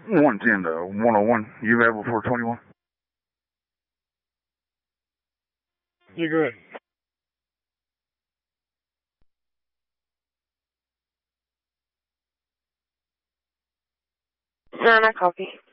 110 to 101. You available for 21? You good? No, I copy.